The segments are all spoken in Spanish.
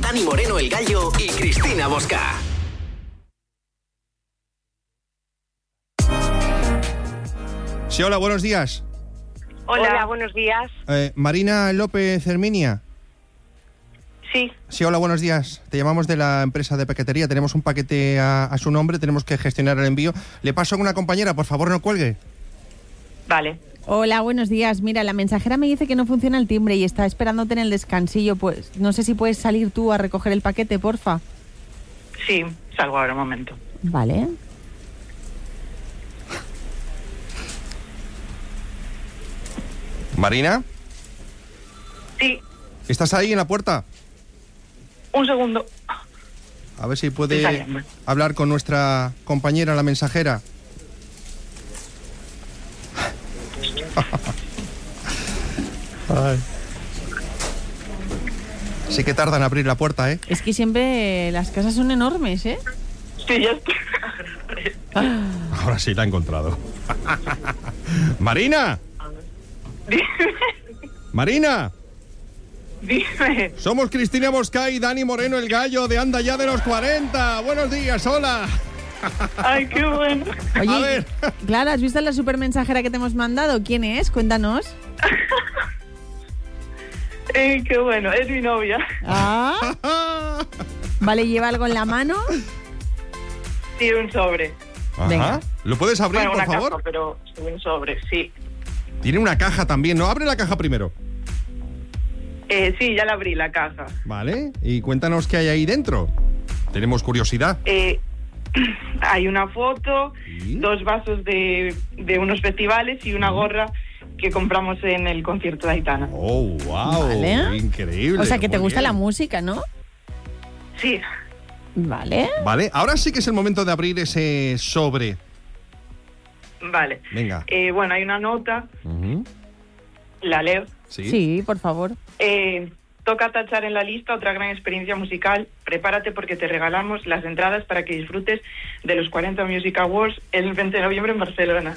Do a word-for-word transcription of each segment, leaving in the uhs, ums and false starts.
Dani Moreno el Gallo y Cristina Bosca. Sí, hola, buenos días. Hola, hola buenos días. Eh, Marina López Herminia. Sí. Sí, hola, buenos días. Te llamamos de la empresa de paquetería. Tenemos un paquete a, a su nombre, tenemos que gestionar el envío. Le paso a una compañera, por favor, no cuelgue. Vale. Hola, buenos días. Mira, la mensajera me dice que no funciona el timbre y está esperándote en el descansillo. Pues no sé si puedes salir tú a recoger el paquete, porfa. Sí, salgo ahora un momento. Vale. ¿Marina? Sí. ¿Estás ahí en la puerta? Un segundo. A ver si puede hablar con nuestra compañera, la mensajera. Ay. Sí que tardan en abrir la puerta, ¿eh? Es que siempre las casas son enormes, ¿eh? Sí, ya está. Ahora sí la he encontrado. ¡Marina! Dime. ¡Marina! Dime. Somos Cristina Bosca y Dani Moreno el Gallo de Anda Ya de los cuarenta. Buenos días, hola. Ay, qué bueno. Oye, a ver. Clara, ¿has visto la supermensajera que te hemos mandado? ¿Quién es? Cuéntanos. Eh, qué bueno, es mi novia. Ah. Vale, ¿lleva algo en la mano? Sí, un sobre. Ajá. Venga. ¿Lo puedes abrir, Bueno, por una favor? caja, pero sí, un sobre, sí. Tiene una caja también, ¿no? Abre la caja primero. Eh, sí, ya la abrí, la caja. Vale, y cuéntanos qué hay ahí dentro. Tenemos curiosidad. Eh, hay una foto, ¿Sí? dos vasos de, de unos festivales y una gorra que compramos en el concierto de Aitana. Oh, wow, Vale. increíble. O sea, que te muy gusta bien. la música, ¿no? Sí. Vale. Vale, ahora sí que es el momento de abrir ese sobre. Vale. Venga. Eh, bueno, hay una nota, Ujú. la leo. Sí. Sí, por favor. Eh, toca tachar en la lista otra gran experiencia musical. Prepárate porque te regalamos las entradas para que disfrutes de los cuarenta Music Awards el veinte de noviembre en Barcelona.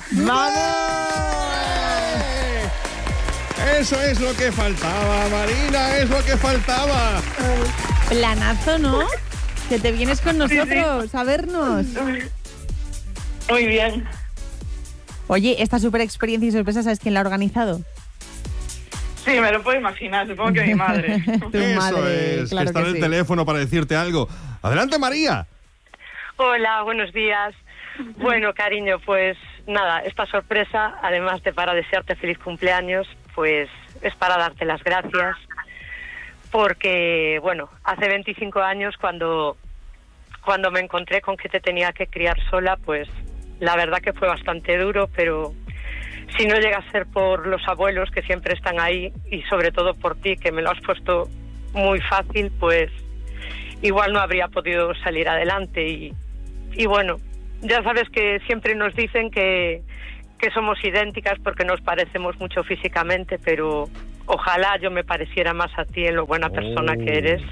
Eso es lo que faltaba, Marina, es lo que faltaba. Planazo, ¿no? Que te vienes con Sí, sí. nosotros a vernos. Muy bien. Oye, esta super experiencia y sorpresa, ¿sabes quién la ha organizado? Sí, me lo puedo imaginar, supongo que mi madre. Tu Eso madre, es, claro que está que en el sí. teléfono para decirte algo. Adelante, María. Hola, buenos días. Bueno, cariño, pues nada, esta sorpresa, además de para desearte feliz cumpleaños, pues es para darte las gracias, porque, bueno, hace veinticinco años cuando, cuando me encontré con que te tenía que criar sola, pues la verdad que fue bastante duro, pero si no llega a ser por los abuelos que siempre están ahí y sobre todo por ti, que me lo has puesto muy fácil, pues igual no habría podido salir adelante y, y bueno, ya sabes que siempre nos dicen que, que somos idénticas porque nos parecemos mucho físicamente, pero ojalá yo me pareciera más a ti en lo buena persona que eres.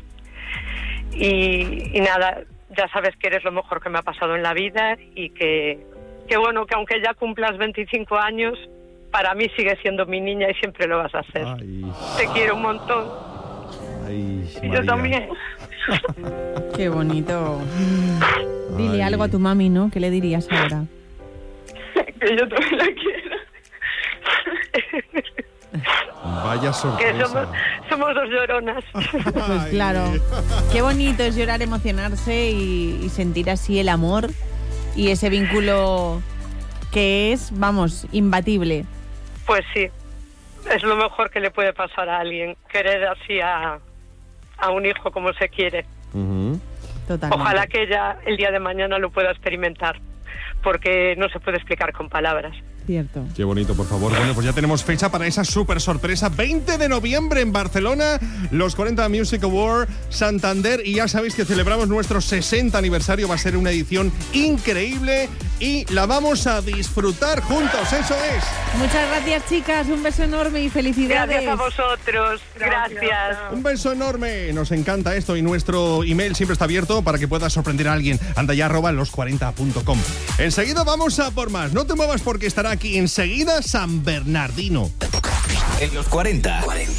Y, y nada, ya sabes que eres lo mejor que me ha pasado en la vida y que, que bueno, que aunque ya cumplas veinticinco años, para mí sigues siendo mi niña y siempre lo vas a ser. Ay, Te quiero un montón. ay, Y yo María. también. Qué bonito. Dile Ay. algo a tu mami, ¿no? ¿Qué le dirías ahora? Que yo también la quiero. Vaya Que sorpresa. somos, somos dos lloronas. Pues claro. Qué bonito es llorar, emocionarse y, y sentir así el amor y ese vínculo que es, vamos, imbatible. Pues sí, es lo mejor que le puede pasar a alguien, querer así a, a un hijo como se quiere. Ujú. Totalmente. Ojalá que ella el día de mañana lo pueda experimentar, porque no se puede explicar con palabras. Cierto. Qué bonito, por favor. Bueno, pues ya tenemos fecha para esa súper sorpresa. veinte de noviembre en Barcelona, los cuarenta Music Award Santander. Y ya sabéis que celebramos nuestro sesenta aniversario. Va a ser una edición increíble y la vamos a disfrutar juntos. Eso es. Muchas gracias, chicas. Un beso enorme y felicidades. Gracias a vosotros, gracias. Gracias. Un beso enorme. Nos encanta esto y nuestro email siempre está abierto para que puedas sorprender a alguien. Anda ya arroba los cuarenta punto com. Enseguida vamos a por más. No te muevas porque estará aquí enseguida San Bernardino. En los cuarenta. cuarenta.